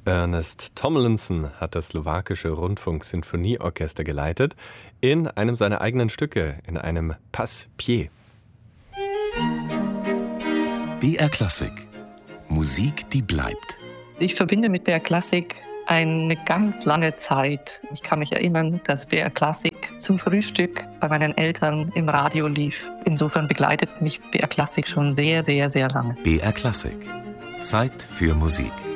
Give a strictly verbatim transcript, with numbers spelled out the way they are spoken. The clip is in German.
Ernest Tomlinson hat das slowakische Rundfunk-Sinfonieorchester geleitet in einem seiner eigenen Stücke, in einem Passe-Pied. B R Klassik. Musik, die bleibt. Ich verbinde mit B R Klassik eine ganz lange Zeit. Ich kann mich erinnern, dass B R Klassik zum Frühstück bei meinen Eltern im Radio lief. Insofern begleitet mich B R Klassik schon sehr, sehr, sehr lange. B R Klassik. Zeit für Musik.